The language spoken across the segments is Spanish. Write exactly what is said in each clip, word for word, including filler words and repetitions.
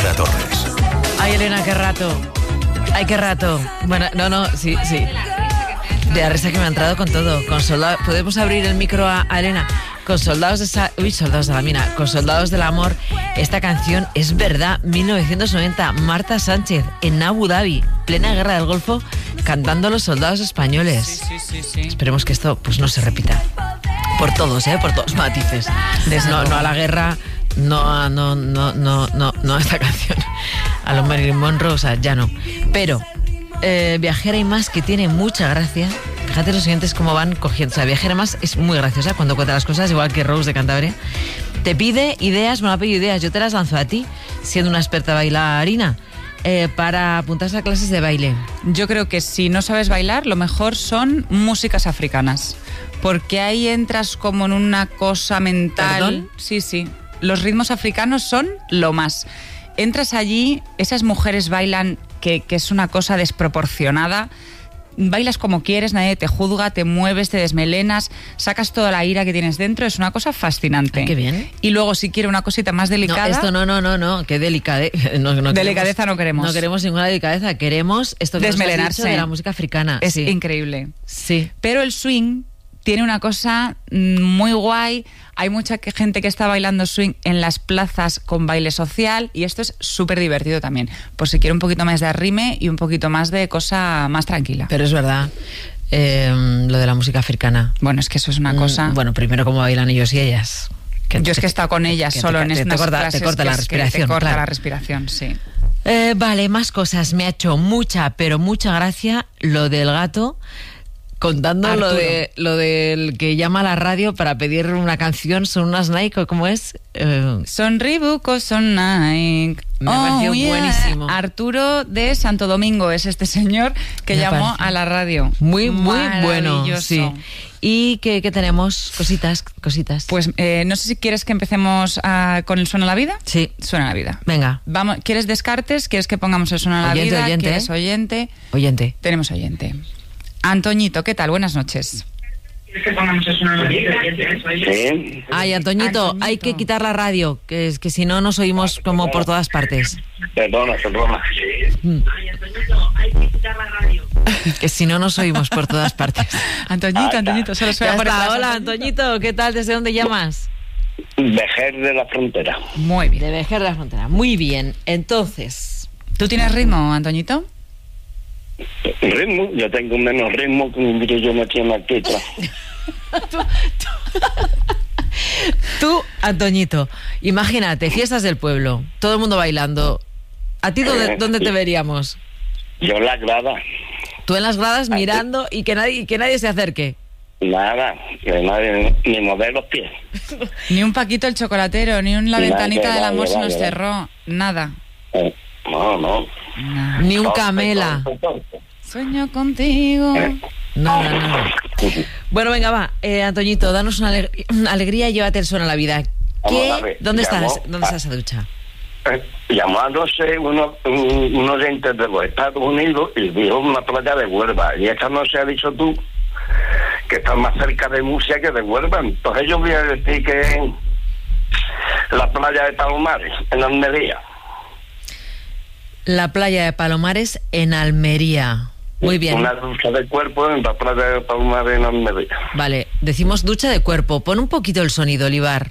Elena Torres. Ay, Elena, qué rato. Ay, qué rato. Bueno, no, no, sí, sí. De la risa que me ha entrado con todo. Con soldados. ¿Podemos abrir el micro a, a Elena? Con soldados de esa... Uy, soldados de la mina. Con soldados del amor. Esta canción es verdad. mil novecientos noventa. Marta Sánchez en Abu Dhabi, plena guerra del Golfo, cantando los soldados españoles. Sí, sí, sí, sí. Esperemos que esto pues no se repita. Por todos, ¿eh? Por todos matices. No, no a la guerra, no a, no, no, no, no, no a esta canción. A los Marilyn Monroe, o sea, ya no. Pero, eh, Viajera y Más, que tiene mucha gracia. Fíjate los siguientes cómo van cogiendo. O sea, Viajera y Más es muy graciosa cuando cuenta las cosas, igual que Rose de Cantabria. Te pide ideas, me ha pedido ideas. Yo te las lanzo a ti, siendo una experta bailarina. Eh, para apuntarse a clases de baile. Yo creo que si no sabes bailar, lo mejor son músicas africanas. Porque ahí entras como en una cosa mental. ¿Perdón? Sí, sí. Los ritmos africanos son lo más. Entras allí, esas mujeres bailan que, que es una cosa desproporcionada. Bailas como quieres, nadie te juzga, te mueves, te desmelenas, sacas toda la ira que tienes dentro, es una cosa fascinante. Ay, qué bien. Y luego, si quiere una cosita más delicada... No, esto no, no, no, no, qué delicadeza. No, no delicadeza queremos, no queremos. No queremos ninguna delicadeza, queremos esto que desmelenarse. nos has dicho de la música africana. Es sí. increíble. Sí. Pero el swing tiene una cosa muy guay. Hay mucha gente que está bailando swing en las plazas con baile social y esto es súper divertido también. Por si quiere un poquito más de arrime y un poquito más de cosa más tranquila. Pero es verdad, eh, lo de la música africana. Bueno, es que eso es una cosa... Mm, bueno, primero cómo bailan ellos y ellas. Que Yo es que he estado con ellas que solo te, en te, estas te corta, clases te corta que la es respiración. Que te corta claro. la respiración, sí. Eh, vale, más cosas. Me ha hecho mucha, pero mucha gracia lo del gato contando Arturo. lo de lo del que llama a la radio para pedir una canción. Son unas Nike, ¿cómo es? Eh, Son Reebok o son Nike. Me ha parecido buenísimo. Arturo de Santo Domingo es este señor que Me llamó parece. a la radio. muy, muy bueno. Maravilloso. Sí. ¿Y qué, qué tenemos? Cositas, cositas. Pues eh, no sé si quieres que empecemos a, con el Suena la Vida. Sí. Suena la Vida. Venga, Vamos, ¿quieres descartes? ¿Quieres que pongamos el Suena la Oyente, Vida? oyente, ¿Quieres ¿eh? oyente? oyente. Tenemos oyente. Antoñito, ¿qué tal? Buenas noches. Sí. Ay, Antoñito, Antoñito. hay que quitar la radio, que es que si no nos oímos como por todas partes. Perdona, perdona. Que si no nos oímos por todas partes. Antoñito, Antoñito, solo se Ya va a poner está. las- Hola, Antoñito, ¿qué tal? ¿Desde dónde llamas? Vejer de la Frontera. Muy bien. De Vejer de la Frontera. Muy bien. Entonces, ¿Tú tienes ritmo, Antoñito? Ritmo, yo tengo menos ritmo que un grillo metido en la teta. tú, Antoñito, imagínate, fiestas del pueblo, todo el mundo bailando. ¿A ti dónde, dónde te veríamos? Yo la grada. Tú en las gradas mirando y que nadie, y que nadie se acerque. Nada, que nadie, ni mover los pies. Ni un Paquito el chocolatero, ni un La Nadie, ventanita del amor nadie, se nos nadie. cerró. Nada. Eh, No, no. Nada. Ni un Torpe, camela. torpe, torpe. Sueño contigo. Eh, Nada, nada. Bueno, venga, va. Eh, Antoñito, danos una, aleg- una alegría y llévate el suelo a la vida. ¿Qué? Vamos a ver, ¿Dónde llamó estás? ¿Dónde a- está esa ducha? eh, Llamándose uno, un, un oyente de los Estados Unidos y dijo una playa de Huelva. Y esta noche has dicho tú que está más cerca de Murcia que de Huelva. Entonces yo voy a decir que la playa de Palomares, en Almería. La playa de Palomares en Almería. Muy bien. Una ducha de cuerpo en la playa de Palomares en Almería. Vale, decimos ducha de cuerpo. Pon un poquito el sonido, Olivar.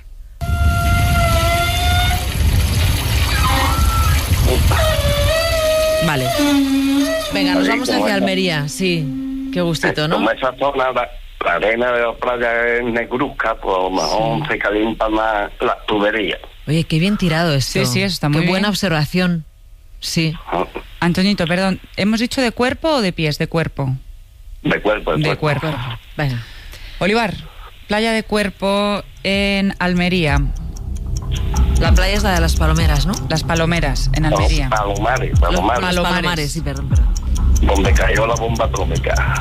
Vale. Venga, nos vamos hacia Almería, sí. Qué gustito, ¿no? Como esa zona, la, la arena de la playa es negruzca, pues a lo mejor se calientan más las tuberías. Oye, qué bien tirado esto. Sí, sí, eso está muy Qué buena bien. observación. Sí. Antoñito, perdón, ¿hemos dicho de cuerpo o de pies? De cuerpo. De cuerpo, De cuerpo. Venga. Olivar, playa de cuerpo en Almería. La playa es la de las Palomeras, ¿no? Las Palomeras en Almería. Palomares, Los Palomares, Palo- Palomares, Palomares. sí, perdón, perdón. donde cayó la bomba atómica.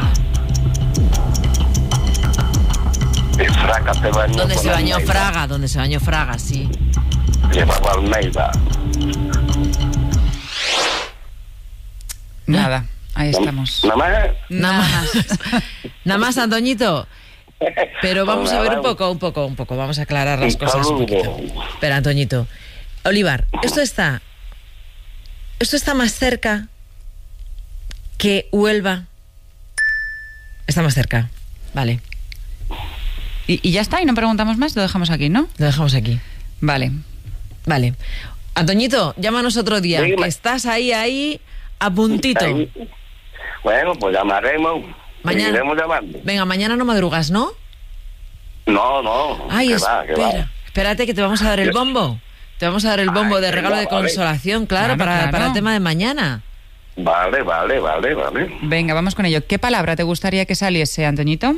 El Fraga te bañó. Donde con se bañó Almeida. Fraga, donde se bañó Fraga, sí. Llevaba Almeida. Nada, ahí estamos. Nada más. Nada más. Nada más, Antoñito. Pero vamos a ver un poco, un poco, un poco. Vamos a aclarar las Un cosas un saludo. poquito. Espera, Antoñito. Olivar, esto está Esto está más cerca que Huelva. Está más cerca. Vale. Y, y ya está, y no preguntamos más, lo dejamos aquí, ¿no? Lo dejamos aquí. Vale. Vale. Antoñito, llámanos otro día, Dígame. que estás ahí, ahí, a puntito. Ahí. Bueno, pues llamaremos. Mañana. Seguiremos llamando. Venga, mañana no madrugas, ¿no? No, no. Ay, que espera. va, que va. Espérate que te vamos a dar el bombo. Te vamos a dar el bombo Ay, de regalo venga, de vale. consolación, claro, Claro, para, claro. para el tema de mañana. Vale, vale, vale, vale. Venga, vamos con ello. ¿Qué palabra te gustaría que saliese, Antoñito?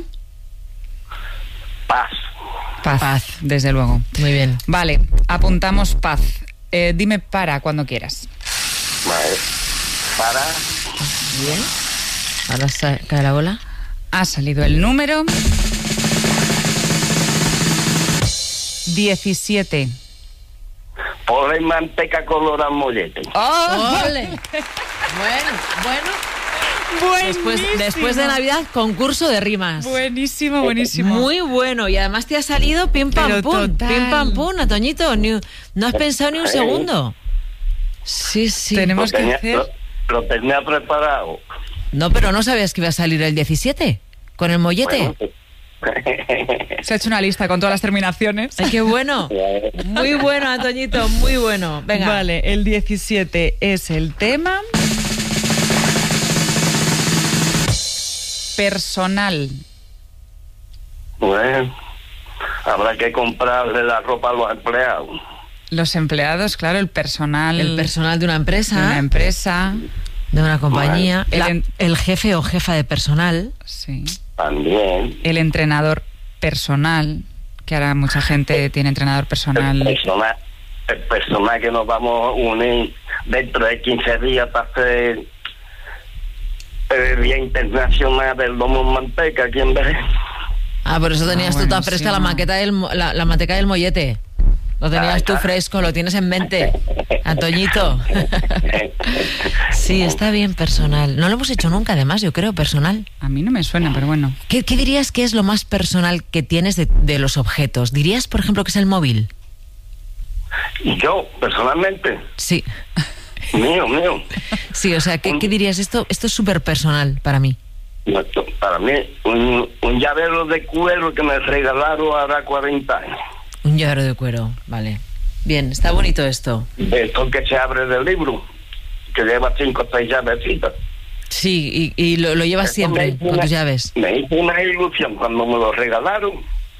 Paz. Paz. Paz. Desde luego. Muy bien. Vale, apuntamos paz. Eh, dime para cuando quieras. Vale. Para. Bien. Ahora sa- cae la bola. Ha salido el número diecisiete. Ponle manteca color al mollete. ¡Oh! ¡Ole! Bueno, bueno. Después, después de Navidad, concurso de rimas. Buenísimo, buenísimo. Muy bueno. Y además te ha salido pim pam Pero pum. total. Pim pam pum, Antoñito. Ni- no has pensado ni un segundo. Sí, sí. Tenemos Lo que tenía, hacer... lo, lo tenía preparado. No, pero no sabías que iba a salir el diecisiete. Con el mollete. Bueno, Se ha hecho una lista con todas las terminaciones. Ay, qué bueno. Muy bueno, Antoñito, muy bueno. Venga. Vale, el diecisiete es el tema personal. bueno, habrá que comprarle la ropa a los empleados. Los empleados, claro, el personal, El personal de una de empresa, una empresa. de una compañía, El la- en- el jefe o jefa de personal. Sí. También. El entrenador personal, que ahora mucha gente tiene entrenador El personal. personal, el personal que nos vamos a unir dentro de quince días para hacer el Día Internacional del Lomo en Manteca aquí en Vélez. Ah, por eso tenías Ah, tú tan fresca la buenísimo. maqueta del mo- la, la manteca del mollete. Lo tenías Ay, tú claro. fresco, lo tienes en mente. Antoñito. Sí, está bien personal. No lo hemos hecho nunca, además, yo creo, personal. A mí no me suena, pero bueno. ¿Qué, qué dirías que es lo más personal que tienes de, de los objetos? ¿Dirías, por ejemplo, que es el móvil? Y yo, personalmente, Sí. mío, mío, Sí, o sea, ¿qué, qué dirías? Esto, esto es súper personal para mí. para mí, un, un llavero de cuero que me regalaron hará cuarenta años. Un llavero de cuero, vale. Bien, está bonito esto. De esto que se abre del libro, que lleva cinco o seis llavecitas. Sí, y, y lo, lo llevas Eso siempre me hizo con una- tus llaves. Me hizo una ilusión cuando me lo regalaron.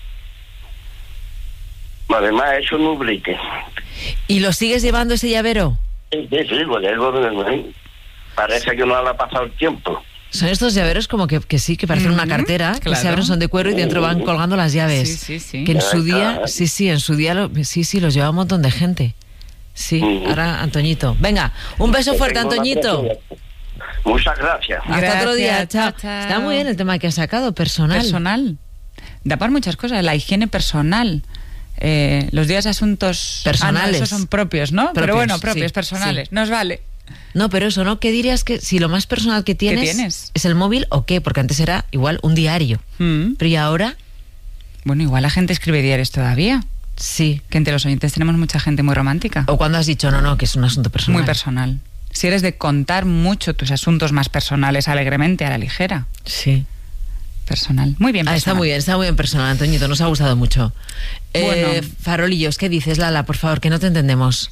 Además, he hecho un ubrique. ¿Y lo sigues llevando ese llavero? Sí, sí, sí, lo llevo de- parece que no le ha pasado el tiempo. Son estos llaveros como que, que sí, que parecen una Ujú, cartera, que claro. se abren, son de cuero y dentro van colgando las llaves. Sí, sí, sí. Que en su día, Claro. sí, sí, en su día, lo- sí, sí, los lleva un montón de gente. Sí, Ujú. ahora Antoñito. Venga, un beso Que fuerte, tengo una Antoñito. presencia. Muchas gracias. Hasta otro día, Gracias, chao. chao, chao. Está muy bien el tema que has sacado, personal. Personal. Da para muchas cosas. La higiene personal. Eh, los días de asuntos Personales. Ah, no, esos son propios, ¿no? Pero Propios, bueno, propios, sí, personales. sí. Nos vale. No, pero eso, ¿no? ¿Qué dirías que si lo más personal que tienes, tienes? es el móvil o qué? Porque antes era igual un diario. Mm. Pero ¿y ahora? Bueno, igual la gente escribe diarios todavía. Sí. Que entre los oyentes tenemos mucha gente muy romántica. O cuando has dicho, no, no, que es un asunto personal. Muy personal. Si eres de contar mucho tus asuntos más personales alegremente, a la ligera. Sí. Personal. Muy bien, Ah, está personal. muy bien, está muy bien personal, Antoñito, nos ha gustado mucho. Eh, Bueno. Farolillos, ¿qué dices, Lala? Por favor, que no te entendemos.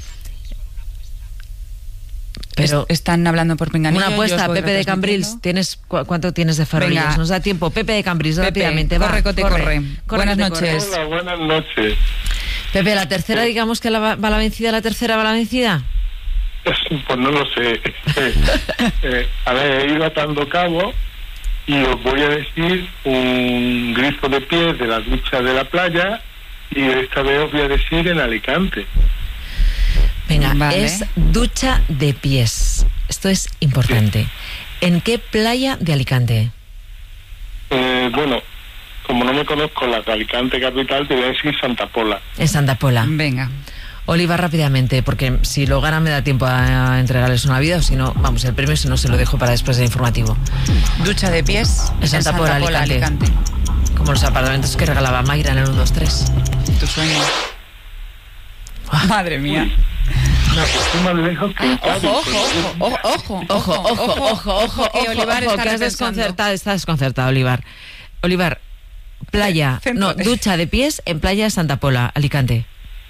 Pero Es- están hablando por pinganillo. una yo apuesta, os voy Pepe de Cambrils, retransmitiendo. ¿tienes cu- cuánto tienes de farolillos? Venga. Nos da tiempo. Pepe de Cambrils, Pepe, rápidamente, va. corre, cote, corre. Buenas que te noches. Hola, buenas noches. Pepe, la tercera, digamos que la va, va la vencida, la tercera va la vencida. Pues no lo sé. Eh, a ver, he ido atando cabo y os voy a decir un grifo de pies de la ducha de la playa y esta vez os voy a decir en Alicante. Venga, Vale. es ducha de pies. Esto es importante. ¿En qué playa de Alicante? Eh, bueno, como no me conozco la de Alicante capital, te voy a decir Santa Pola. En Santa Pola. Venga. Oliva, rápidamente, porque si lo gana me da tiempo a entregarles una vida, o si no, vamos, el premio, si no se lo dejo para después del informativo. Ducha de pies En Santa Pola, Alicante. Como los apartamentos que regalaba Mayra en el uno dos tres. Tu sueño. Madre mía. No, estoy más lejos que en Cádiz. Ojo, ojo, ojo, ojo, Ojo, ojo, ojo, ojo, que Olivar ojo, está que has repensando. desconcertado, está desconcertado, Olivar. Olivar, playa, Centro- no, ducha de pies en playa Santa Pola, Alicante.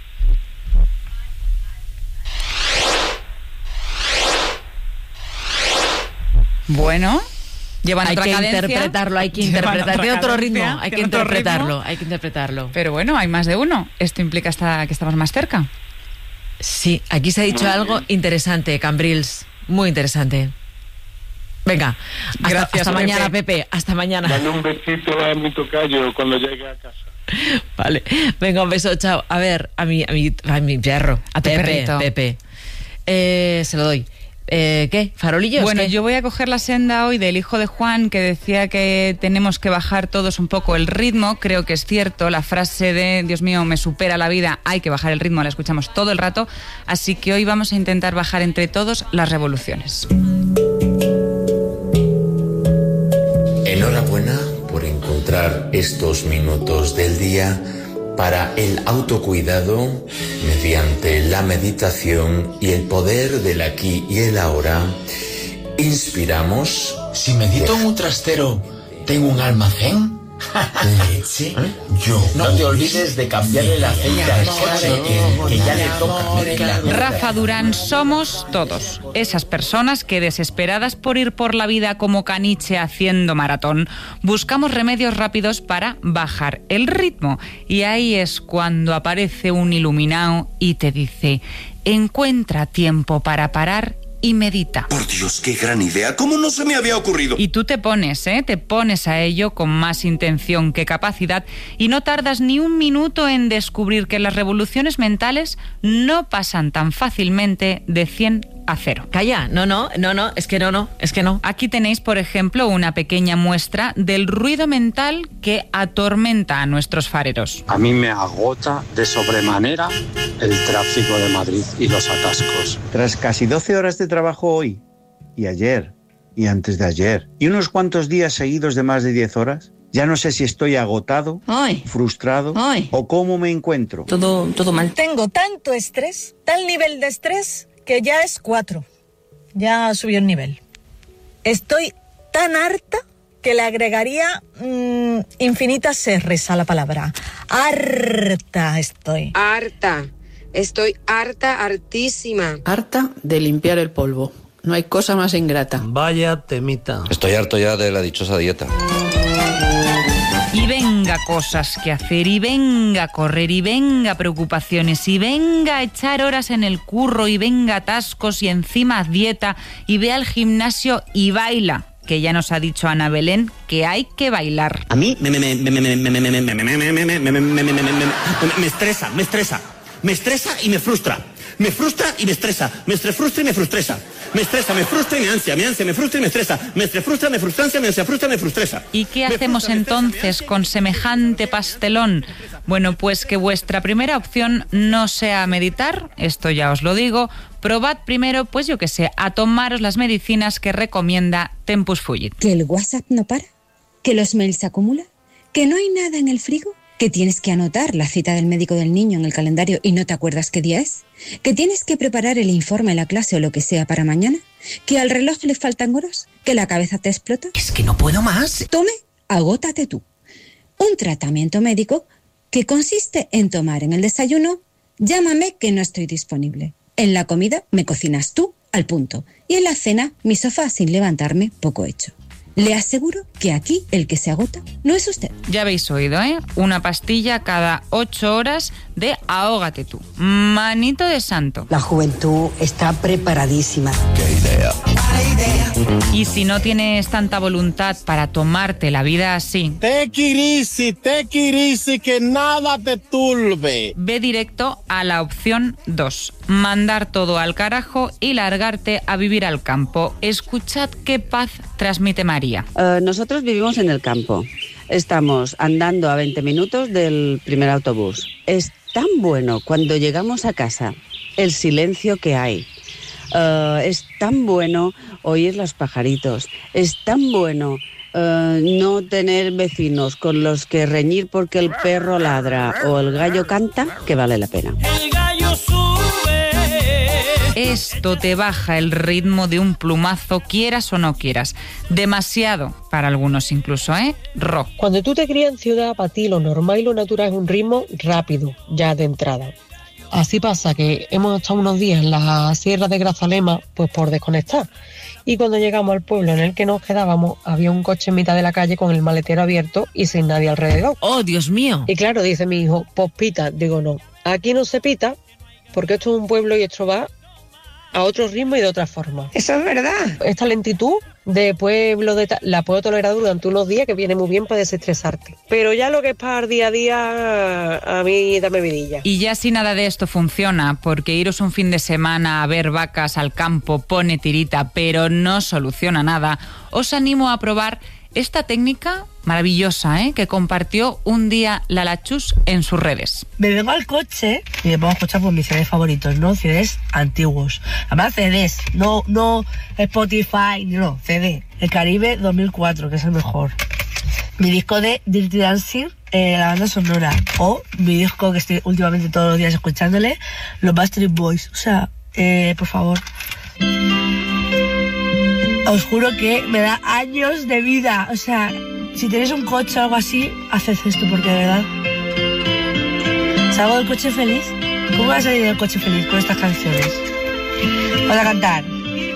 Bueno, llevan Hay otra que cadencia. interpretarlo, hay que Llevan interpretar. otra Tiene otro cadencia, ritmo, hay que tiene otro interpretarlo, ritmo. hay que interpretarlo. Pero bueno, hay más de uno. Esto implica hasta que estamos más cerca. Sí, aquí se ha dicho algo interesante, Cambrils, muy interesante. Venga, hasta, Gracias, hasta Pepe. mañana, Pepe, hasta mañana. Dale un besito a mi tocayo cuando llegue a casa. Vale, venga, un beso, chao. A ver, a mi, a mi, a mi perro, A tu Pepe, perrito. Pepe. Eh, se lo doy. Eh, ¿Qué? ¿Farolillos? Bueno, ¿Qué? yo voy a coger la senda hoy del hijo de Juan, que decía que tenemos que bajar todos un poco el ritmo. Creo que es cierto, la frase de Dios mío, me supera la vida, hay que bajar el ritmo, la escuchamos todo el rato. Así que hoy vamos a intentar bajar entre todos las revoluciones. Enhorabuena por encontrar estos minutos del día para el autocuidado mediante la meditación y el poder del aquí y el ahora. Inspiramos. Si medito en un trastero, ¿tengo un almacén? ¿Leche? Yo. No te olvides de cambiarle el aceite al coche, que, que ya le toca mezclar. Rafa Durán, somos todos esas personas que, desesperadas por ir por la vida como caniche haciendo maratón, buscamos remedios rápidos para bajar el ritmo. Y ahí es cuando aparece un iluminado y te dice: encuentra tiempo para parar y medita. Por Dios, qué gran idea. ¿Cómo no se me había ocurrido? Y tú te pones, ¿eh? Te pones a ello con más intención que capacidad y no tardas ni un minuto en descubrir que las revoluciones mentales no pasan tan fácilmente de cien a cero. Calla, no, no, no, no, es que no, no, es que no. Aquí tenéis, por ejemplo, una pequeña muestra del ruido mental que atormenta a nuestros fareros. A mí me agota de sobremanera el tráfico de Madrid y los atascos. Tras casi doce horas de trabajo hoy, y ayer, y antes de ayer, y unos cuantos días seguidos de más de diez horas, ya no sé si estoy agotado, Ay. frustrado Ay. o cómo me encuentro. Todo, todo mal. Tengo tanto estrés, tal nivel de estrés, que ya es cuatro. Ya subió el nivel. Estoy tan harta que le agregaría mmm, infinitas erres a la palabra. Harta estoy. Harta. Estoy harta, hartísima. Harta de limpiar el polvo. No hay cosa más ingrata. Vaya temita. Estoy harto ya de la dichosa dieta. Y venga cosas que hacer, y venga a correr, y venga preocupaciones, y venga a echar horas en el curro, y venga atascos, y encima dieta, y ve al gimnasio y baila, que ya nos ha dicho Ana Belén que hay que bailar. A mí me me me me me me me me me me me me me me me estresa, me estresa, me estresa y me frustra. Me frustra y me estresa, me frustra y me frustresa. Me estresa, me frustra y me ansia, me ansia, me frustra y me estresa. Me frustra, me frustrancia, me ansia, frustra, me frustresa. ¿Y qué hacemos entonces con semejante pastelón? Bueno, pues que vuestra primera opción no sea meditar, esto ya os lo digo. Probad primero, pues yo que sé, a tomaros las medicinas que recomienda Tempus Fugit. ¿Que el WhatsApp no para? ¿Que los mails se acumulan? ¿Que no hay nada en el frigo? ¿Que tienes que anotar la cita del médico del niño en el calendario y no te acuerdas qué día es? ¿Que tienes que preparar el informe, la clase o lo que sea para mañana? ¿Que al reloj le faltan horas? ¿Que la cabeza te explota? Es que no puedo más. Tome, agótate tú. Un tratamiento médico que consiste en tomar en el desayuno: llámame que no estoy disponible. En la comida me cocinas tú, al punto. Y en la cena, mi sofá sin levantarme, poco hecho. Le aseguro que aquí el que se agota no es usted. Ya habéis oído, ¿eh? Una pastilla cada ocho horas de ahógate tú. Manito de santo. La juventud está preparadísima. ¡Qué idea! Y si no tienes tanta voluntad para tomarte la vida así, Take it easy, take it easy, que nada te turbe. ve directo a la opción dos. Mandar todo al carajo y largarte a vivir al campo. Escuchad qué paz transmite María. Uh, nosotros vivimos en el campo. Estamos andando a veinte minutos del primer autobús. Es tan bueno cuando llegamos a casa el silencio que hay. Uh, es tan bueno oír los pajaritos. Es tan bueno uh, no tener vecinos con los que reñir porque el perro ladra o el gallo canta, que vale la pena. El gallo sube esto te baja el ritmo de un plumazo, quieras o no quieras. Demasiado para algunos incluso, ¿eh? Ro. Cuando tú te crías en ciudad, para ti lo normal y lo natural es un ritmo rápido, ya de entrada. Así pasa que hemos estado unos días en la sierra de Grazalema, pues por desconectar. Y cuando llegamos al pueblo en el que nos quedábamos, había un coche en mitad de la calle con el maletero abierto y sin nadie alrededor. ¡Oh, Dios mío! Y claro, dice mi hijo, pues pita. Digo, no, aquí no se pita, porque esto es un pueblo y esto va a otro ritmo y de otra forma. Eso es verdad. Esta lentitud de pueblo de ta- la puedo tolerar durante unos días, que viene muy bien para desestresarte. Pero ya lo que es para el día a día, a mí dame vidilla. Y ya si nada de esto funciona, porque iros un fin de semana a ver vacas al campo pone tirita, pero no soluciona nada, os animo a probar esta técnica maravillosa, ¿eh? Que compartió un día Lala Chus en sus redes. Me vengo al coche y me pongo a escuchar por mis C Ds favoritos, ¿no? C Ds antiguos. Además C Ds, no, no Spotify, no, C D. El Caribe dos mil cuatro, que es el mejor. Mi disco de Dirty Dancing, eh, la banda sonora. O mi disco que estoy últimamente todos los días escuchándole, los Backstreet Boys. O sea, eh, por favor. Os juro que me da años de vida. O sea, si tenéis un coche o algo así, haced esto, porque de verdad... ¿Salgo del coche feliz? ¿Cómo voy a salir del coche feliz con estas canciones? Voy a cantar.